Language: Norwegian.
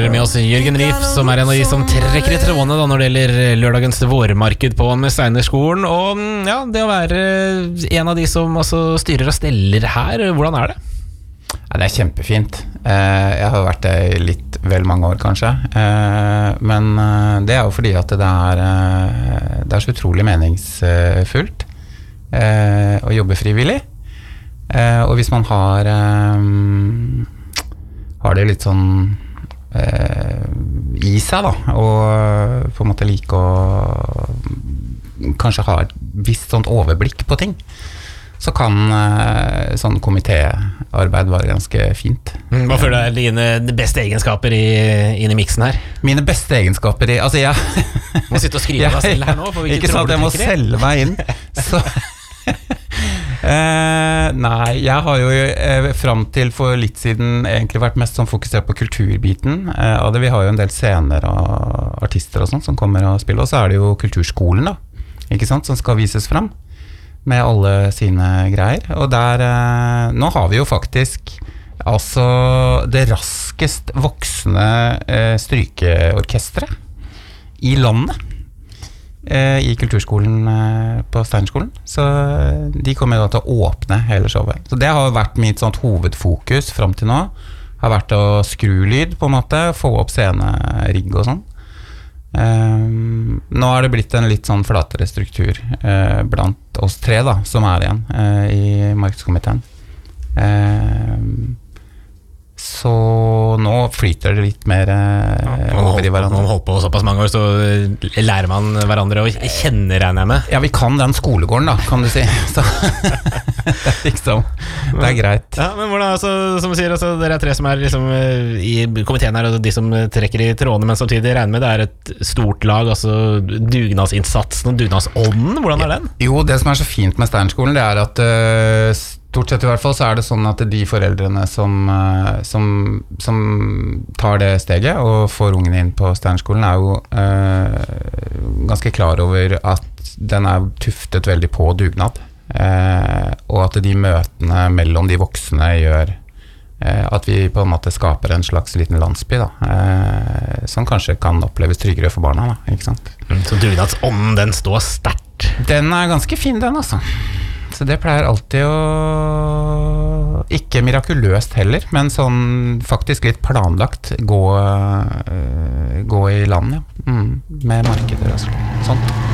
har med oss Jørgen Rief, som en av de som trekker i trådene da, når det gjelder lørdagens vårmarked på Steinerskolen. Og ja, det å være en av de som altså styrer og steller her, hvordan det? Ja, det kjempefint. Jeg har vært det i litt vel mange år kanskje, men det jo fordi at det er så utrolig meningsfullt å jobbe frivillig. Og hvis man har det litt sånn i seg da, og på en måte like å kanskje ha et visst sånt overblikk på ting, så kan sånn komitéarbeid være ganske fint. Hva føler du dine beste egenskaper inn i miksen her? Mine beste egenskaper altså jeg må sitte og skrive deg selv her nå, for ikke sant, jeg må selge meg inn. Så nei, jeg har jo frem til for litt siden egentlig vært mest sånn fokusert på kulturbiten av det. Vi har jo en del scener og artister og sånt som kommer og spiller, og så det jo kulturskolen da, ikke sant, som skal vises frem med alle sine greier. Og der, nå har vi jo faktisk altså det raskest voksende strykeorkestret i landet. I kulturskolen på Steinerskolen, så de kommer da til å åpne hele showet. Så det har vært mitt sånt hovedfokus frem til nå, har vært å skru lyd på en måte, få opp scenerigg og sånn. Nå har det blitt en litt sånn flatere struktur blant oss tre da, som igjen i markedskomiteen. Så nå flyter det litt mer over i hverandre. Man holdt på såpass mange år, så lærer man hverandre og kjenner regner jeg med. Ja, vi kan den skolegården da, kan du si. Så det liksom, det greit. Ja, men hvordan, altså, som du sier, altså, dere tre som liksom, i komiteen her, og de som trekker i trådene, men samtidig regner med det et stort lag, altså dugnadsinnsatsen og dugnadsånden, hvordan den? Jo, det som så fint med Steinerskolen, det at stort sett i hvert fall så det sånn at de foreldrene som tar det steget og får ungene inn på Steinerskolen jo ganske klar over at den tuftet veldig på dugnad, og at de møtene mellom de voksne gjør at vi på en måte skaper en slags liten landsby da, som kanskje kan oppleves tryggere for barna da, ikke sant? Så dugnadsånden, den står sterkt? Den ganske fin den altså. Så det pleier alltid å ikke mirakuløst heller, men sånn faktisk litt planlagt gå i land, ja. Med markeder og sånt.